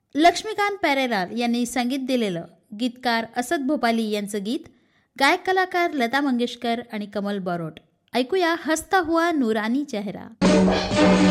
लक्ष्मीकांत पेरेरार यांनी संगीत दिलेलं गीतकार असद भोपाली यांचं गीत, गायक कलाकार लता मंगेशकर आणि कमल बारोट. ऐकूया हसता हुआ नूरानी चेहरा.